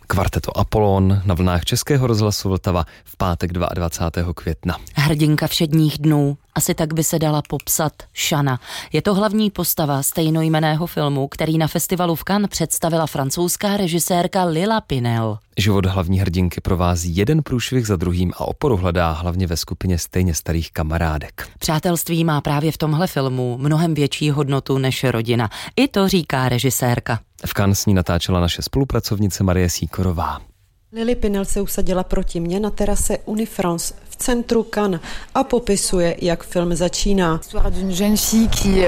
Kvarteto Apollon na vlnách Českého rozhlasu Vltava v pátek 22. května. Hrdinka všedních dnů, asi tak by se dala popsat Shana. Je to hlavní postava stejnojmenného filmu, který na festivalu v Cannes představila francouzská režisérka Lila Pinel. Život hlavní hrdinky provází jeden průšvih za druhým a oporu hledá hlavně ve skupině stejně starých kamarádek. Přátelství má právě v tomhle filmu mnohem větší hodnotu než rodina. I to říká režisérka. V Cannes s ní natáčela naše spolupracovnice Marie Sýkorová. Lili Pinel se usadila proti mně na terase Unifrance v centru Cannes a popisuje, jak film začíná. Histoire d'une jeune fille qui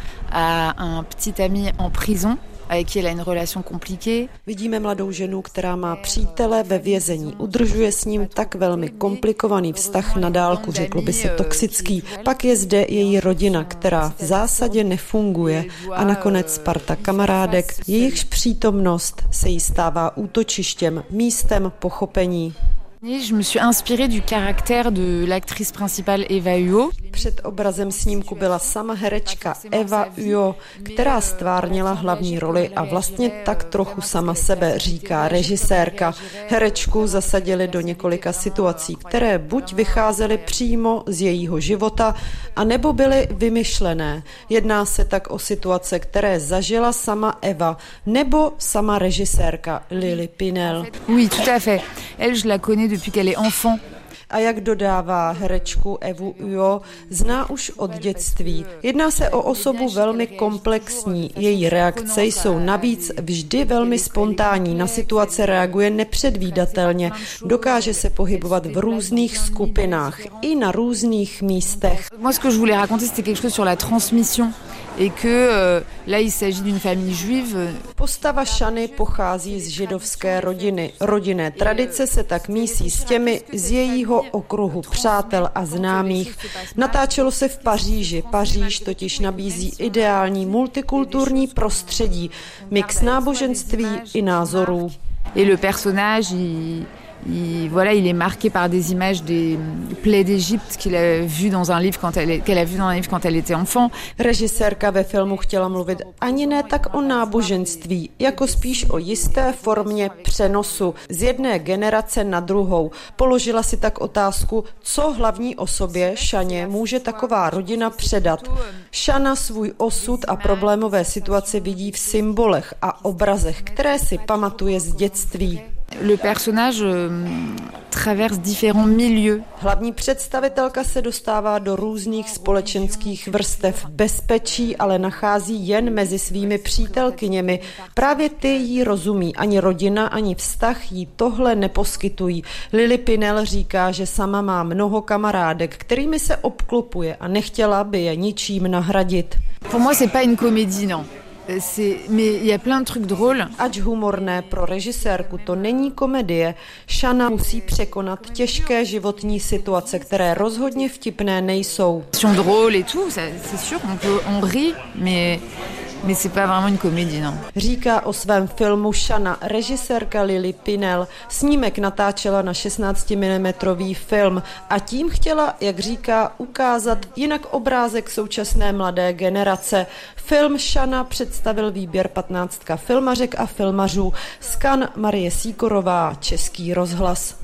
a un petit ami en prison. Avec qui elle a une relation compliquée. Vidíme mladou ženu, která má přítele ve vězení. Udržuje s ním tak velmi komplikovaný vztah na dálku, řeklo by se toxický. Pak je zde její rodina, která v zásadě nefunguje. A nakonec parta kamarádek, jejichž přítomnost se jí stává útočištěm, místem pochopení. Je me suis inspirée du caractère de l'actrice principale Eva Huot. Před obrazem snímku byla sama herečka Eva Huot, která stvárnila hlavní roli a vlastně tak trochu sama sebe, říká režisérka. Herečku zasadili do několika situací, které buď vycházely přímo z jejího života, anebo byly vymyšlené. Jedná se tak o situace, které zažila sama Eva, nebo sama režisérka Lili Pinel. Oui, tout à fait. Elle, je la connais depuis qu'elle est enfant. A jak dodává herečku Evu Huot, zná už od dětství. Jedná se o osobu velmi komplexní. Její reakce jsou navíc vždy velmi spontánní. Na situace reaguje nepředvídatelně. Dokáže se pohybovat v různých skupinách i na různých místech. Moi, ce que je voulais raconter, c'était quelque chose sur la transmission. Et que là, il s'agit d'une famille juive. Postava Shany pochází z židovské rodiny. Rodinné tradice se tak mísí s těmi z jejího okruhu přátel a známých. Natáčelo se v Paříži. Paříž totiž nabízí ideální multikulturní prostředí, mix náboženství i názorů. Et le personnage, il est marqué par des images des plaies d'Égypte qu'elle a vues dans un livre quand elle était enfant. Režisérka ve filmu chtěla mluvit ani ne tak o náboženství, jako spíš o jisté formě přenosu z jedné generace na druhou. Položila si tak otázku, co hlavní osobě Shaně může taková rodina předat. Shana svůj osud a problémové situace vidí v symbolech a obrazech, které si pamatuje z dětství. Le personnage traverse différents milieux. Hlavní představitelka se dostává do různých společenských vrstev. Bezpečí ale nachází jen mezi svými přítelkyněmi. Právě ty jí rozumí. Ani rodina, ani vztah jí tohle neposkytují. Lili Pinel říká, že sama má mnoho kamarádek, kterými se obklopuje a nechtěla by je ničím nahradit. Pour moi, c'est pas une comédie, non. Mais il y a plein de trucs drôles. Ač humorné, pro režisérku to není komedie. Shana musí překonat těžké životní situace, které rozhodně vtipné nejsou. Drôle et tout, c'est sûr, on rit, mais c'est pas vraiment une comédie, non. Říká o svém filmu Shana režisérka Lili Pinel. Snímek natáčela na 16 mm film a tím chtěla, jak říká, ukázat jinak obrázek současné mladé generace. Film Shana představil výběr 15 filmařek a filmařů. Z Cannes Marie Sýkorová, Český rozhlas.